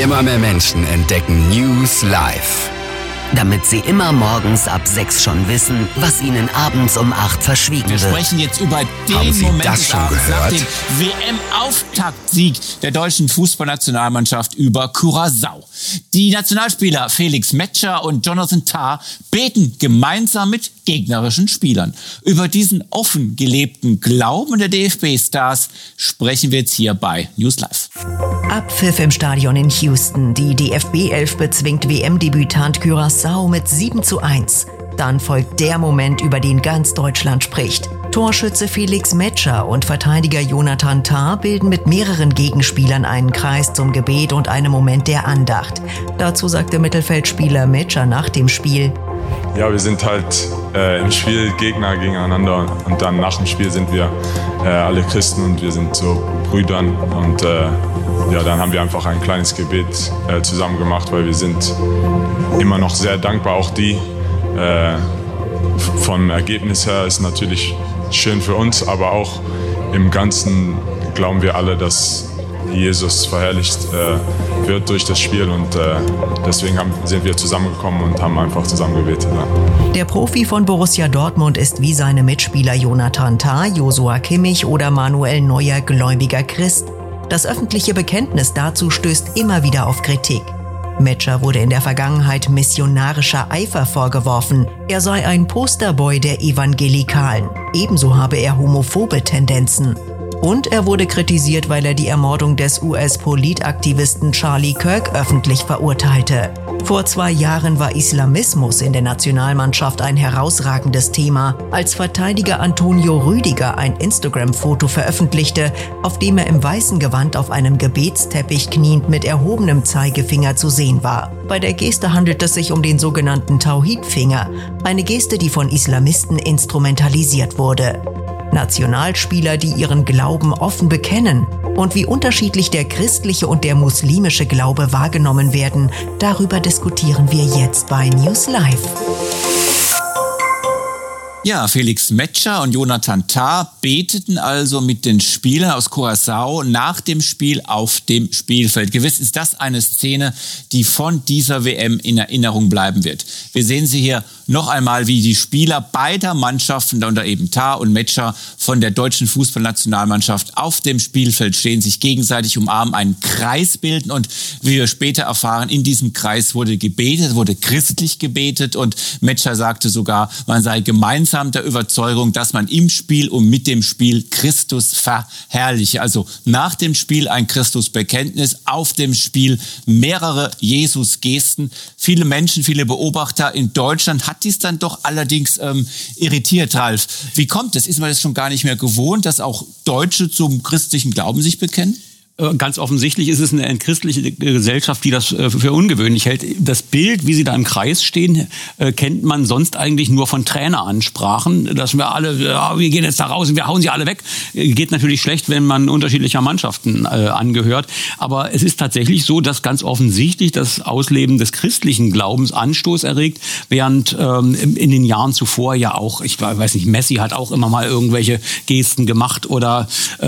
Immer mehr Menschen entdecken News Live. Damit sie immer morgens ab 6 schon wissen, was ihnen abends um 8 verschwiegen wird. Wir sprechen jetzt über den Haben Sie Moment das des schon Abends nach gehört? dem WM-Auftaktsieg der deutschen Fußballnationalmannschaft über Curaçao. Die Nationalspieler Felix Metscher und Jonathan Tah beten gemeinsam mit gegnerischen Spielern. Über diesen offen gelebten Glauben der DFB-Stars sprechen wir jetzt hier bei News Live. Abpfiff im Stadion in Houston. Die DFB-11 bezwingt WM-Debütant Curaçao mit 7:1. Dann folgt der Moment, über den ganz Deutschland spricht. Torschütze Felix Metscher und Verteidiger Jonathan Tah bilden mit mehreren Gegenspielern einen Kreis zum Gebet und einem Moment der Andacht. Dazu sagte Mittelfeldspieler Metscher nach dem Spiel: Ja, wir sind halt im Spiel Gegner gegeneinander und dann nach dem Spiel sind wir alle Christen und wir sind so Brüdern und ja, dann haben wir einfach ein kleines Gebet zusammen gemacht, weil wir sind immer noch sehr dankbar. Auch die vom Ergebnis her ist natürlich schön für uns, aber auch im Ganzen glauben wir alle, dass Jesus verherrlicht wird durch das Spiel und deswegen sind wir zusammengekommen und haben einfach zusammen gebetet. Ja. Der Profi von Borussia Dortmund ist wie seine Mitspieler Jonathan Tah, Joshua Kimmich oder Manuel Neuer gläubiger Christ. Das öffentliche Bekenntnis dazu stößt immer wieder auf Kritik. Metscher wurde in der Vergangenheit missionarischer Eifer vorgeworfen. Er sei ein Posterboy der Evangelikalen. Ebenso habe er homophobe Tendenzen. Und er wurde kritisiert, weil er die Ermordung des US-Politaktivisten Charlie Kirk öffentlich verurteilte. Vor 2 Jahren war Islamismus in der Nationalmannschaft ein herausragendes Thema, als Verteidiger Antonio Rüdiger ein Instagram-Foto veröffentlichte, auf dem er im weißen Gewand auf einem Gebetsteppich kniend mit erhobenem Zeigefinger zu sehen war. Bei der Geste handelt es sich um den sogenannten Tauhid-Finger, eine Geste, die von Islamisten instrumentalisiert wurde. Nationalspieler, die ihren Glauben offen bekennen und wie unterschiedlich der christliche und der muslimische Glaube wahrgenommen werden, darüber diskutieren wir jetzt bei News Live. Ja, Felix Metscher und Jonathan Tah beteten also mit den Spielern aus Curaçao nach dem Spiel auf dem Spielfeld. Gewiss ist das eine Szene, die von dieser WM in Erinnerung bleiben wird. Wir sehen sie hier noch einmal, wie die Spieler beider Mannschaften, darunter eben Tah und Metscher von der deutschen Fußballnationalmannschaft, auf dem Spielfeld stehen, sich gegenseitig umarmen, einen Kreis bilden und wie wir später erfahren, in diesem Kreis wurde gebetet, wurde christlich gebetet und Metscher sagte sogar, man sei gemeinsam der Überzeugung, dass man im Spiel und mit dem Spiel Christus verherrliche. Also nach dem Spiel ein Christusbekenntnis, auf dem Spiel mehrere Jesus-Gesten. Viele Menschen, viele Beobachter in Deutschland hat dies dann doch allerdings irritiert, Ralf. Wie kommt es? Ist man das schon gar nicht mehr gewohnt, dass auch Deutsche zum christlichen Glauben sich bekennen? Ganz offensichtlich ist es eine entchristliche Gesellschaft, die das für ungewöhnlich hält. Das Bild, wie sie da im Kreis stehen, kennt man sonst eigentlich nur von Traineransprachen. Dass wir alle, ja, wir gehen jetzt da raus und wir hauen sie alle weg. Geht natürlich schlecht, wenn man unterschiedlicher Mannschaften angehört. Aber es ist tatsächlich so, dass ganz offensichtlich das Ausleben des christlichen Glaubens Anstoß erregt, während in den Jahren zuvor ja auch, ich weiß nicht, Messi hat auch immer mal irgendwelche Gesten gemacht oder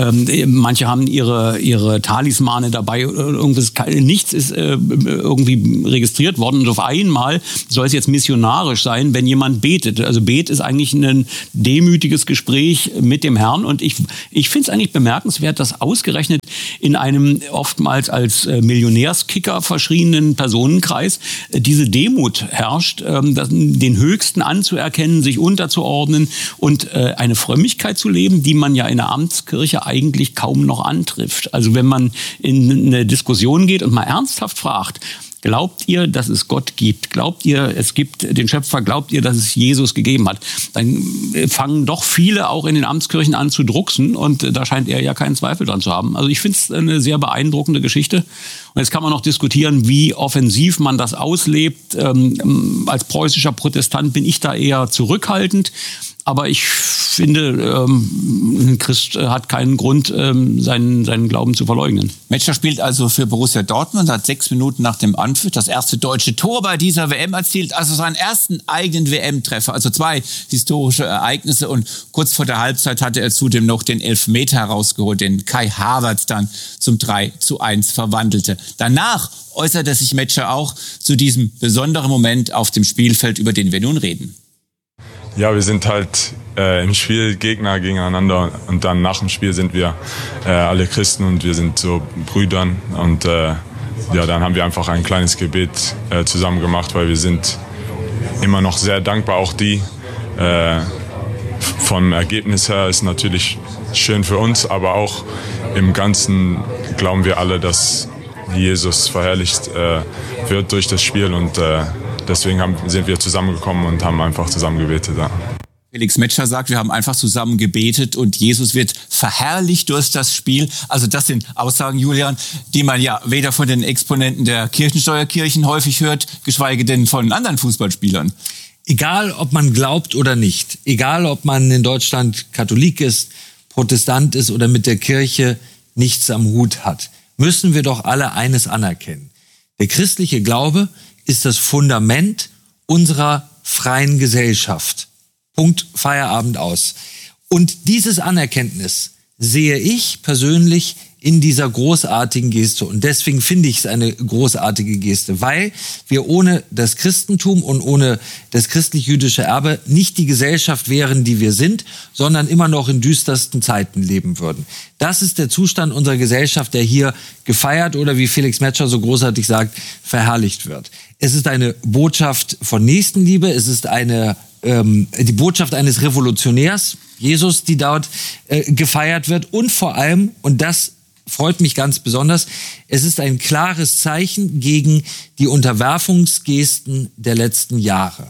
manche haben ihre Talismane dabei, irgendwas, nichts ist irgendwie registriert worden. Und auf einmal soll es jetzt missionarisch sein, wenn jemand betet. Also Bet ist eigentlich ein demütiges Gespräch mit dem Herrn. Und ich finde es eigentlich bemerkenswert, dass ausgerechnet in einem oftmals als Millionärskicker verschrienen Personenkreis diese Demut herrscht, den Höchsten anzuerkennen, sich unterzuordnen und eine Frömmigkeit zu leben, die man ja in der Amtskirche eigentlich kaum noch antrifft. Also wenn man in eine Diskussion geht und mal ernsthaft fragt, glaubt ihr, dass es Gott gibt? Glaubt ihr, es gibt den Schöpfer? Glaubt ihr, dass es Jesus gegeben hat? Dann fangen doch viele auch in den Amtskirchen an zu drucksen und da scheint er ja keinen Zweifel dran zu haben. Also ich finde es eine sehr beeindruckende Geschichte. Und jetzt kann man noch diskutieren, wie offensiv man das auslebt. Als preußischer Protestant bin ich da eher zurückhaltend. Aber ich finde, ein Christ hat keinen Grund, seinen Glauben zu verleugnen. Metscher spielt also für Borussia Dortmund, hat 6 Minuten nach dem Anpfiff das erste deutsche Tor bei dieser WM erzielt, also seinen ersten eigenen WM-Treffer, also 2 historische Ereignisse, und kurz vor der Halbzeit hatte er zudem noch den Elfmeter herausgeholt, den Kai Havertz dann zum 3:1 verwandelte. Danach äußerte sich Metscher auch zu diesem besonderen Moment auf dem Spielfeld, über den wir nun reden. Ja, wir sind halt im Spiel Gegner gegeneinander und dann nach dem Spiel sind wir alle Christen und wir sind so Brüdern und dann haben wir einfach ein kleines Gebet zusammen gemacht, weil wir sind immer noch sehr dankbar, auch die vom Ergebnis her ist natürlich schön für uns, aber auch im Ganzen glauben wir alle, dass Jesus verherrlicht wird durch das Spiel und deswegen sind wir zusammengekommen und haben einfach zusammen gebetet. Ja. Felix Metscher sagt, wir haben einfach zusammen gebetet und Jesus wird verherrlicht durch das Spiel. Also das sind Aussagen, Julian, die man ja weder von den Exponenten der Kirchensteuerkirchen häufig hört, geschweige denn von anderen Fußballspielern. Egal, ob man glaubt oder nicht, egal, ob man in Deutschland Katholik ist, Protestant ist oder mit der Kirche nichts am Hut hat, müssen wir doch alle eines anerkennen. Der christliche Glaube ist das Fundament unserer freien Gesellschaft. Punkt, Feierabend aus. Und dieses Anerkenntnis sehe ich persönlich in dieser großartigen Geste. Und deswegen finde ich es eine großartige Geste, weil wir ohne das Christentum und ohne das christlich-jüdische Erbe nicht die Gesellschaft wären, die wir sind, sondern immer noch in düstersten Zeiten leben würden. Das ist der Zustand unserer Gesellschaft, der hier gefeiert oder, wie Felix Metscher so großartig sagt, verherrlicht wird. Es ist eine Botschaft von Nächstenliebe, es ist die Botschaft eines Revolutionärs, Jesus, die dort gefeiert wird, und vor allem, und das freut mich ganz besonders, es ist ein klares Zeichen gegen die Unterwerfungsgesten der letzten Jahre.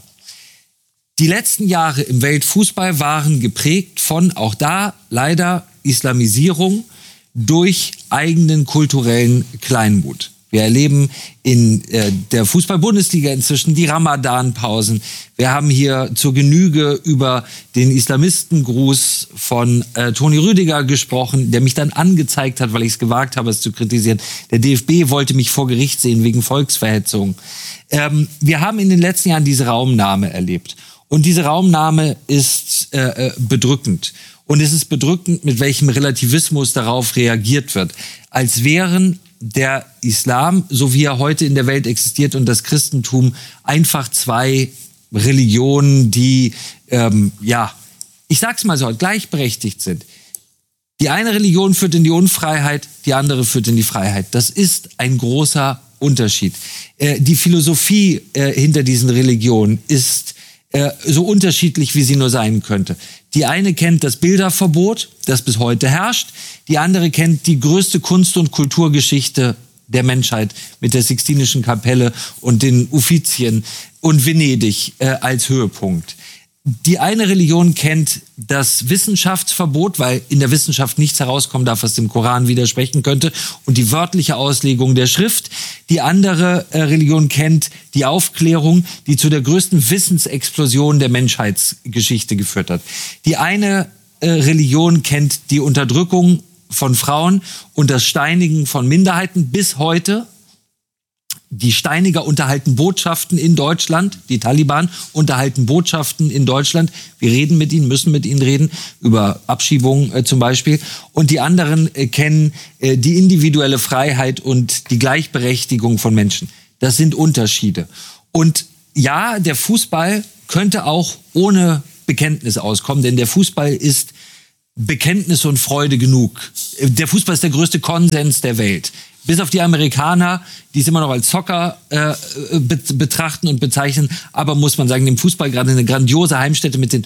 Die letzten Jahre im Weltfußball waren geprägt von, auch da leider, Islamisierung durch eigenen kulturellen Kleinmut. Wir erleben in der Fußball-Bundesliga inzwischen die Ramadan-Pausen. Wir haben hier zur Genüge über den Islamistengruß von Toni Rüdiger gesprochen, der mich dann angezeigt hat, weil ich es gewagt habe, es zu kritisieren. Der DFB wollte mich vor Gericht sehen wegen Volksverhetzung. Wir haben in den letzten Jahren diese Raumnahme erlebt. Und diese Raumnahme ist bedrückend. Und es ist bedrückend, mit welchem Relativismus darauf reagiert wird. Als wären der Islam, so wie er heute in der Welt existiert, und das Christentum einfach 2 Religionen, die, ich sag's mal so, gleichberechtigt sind. Die eine Religion führt in die Unfreiheit, die andere führt in die Freiheit. Das ist ein großer Unterschied. Die Philosophie hinter diesen Religionen ist so unterschiedlich, wie sie nur sein könnte. Die eine kennt das Bilderverbot, das bis heute herrscht. Die andere kennt die größte Kunst- und Kulturgeschichte der Menschheit mit der Sixtinischen Kapelle und den Uffizien und Venedig als Höhepunkt. Die eine Religion kennt das Wissenschaftsverbot, weil in der Wissenschaft nichts herauskommen darf, was dem Koran widersprechen könnte, und die wörtliche Auslegung der Schrift. Die andere Religion kennt die Aufklärung, die zu der größten Wissensexplosion der Menschheitsgeschichte geführt hat. Die eine Religion kennt die Unterdrückung von Frauen und das Steinigen von Minderheiten bis heute. Die Steiniger unterhalten Botschaften in Deutschland, die Taliban unterhalten Botschaften in Deutschland. Wir reden mit ihnen, müssen mit ihnen reden, über Abschiebungen zum Beispiel. Und die anderen kennen die individuelle Freiheit und die Gleichberechtigung von Menschen. Das sind Unterschiede. Und ja, der Fußball könnte auch ohne Bekenntnis auskommen, denn der Fußball ist Bekenntnis und Freude genug. Der Fußball ist der größte Konsens der Welt. Bis auf die Amerikaner, die es immer noch als Soccer betrachten und bezeichnen. Aber muss man sagen, dem Fußball gerade eine grandiose Heimstätte mit den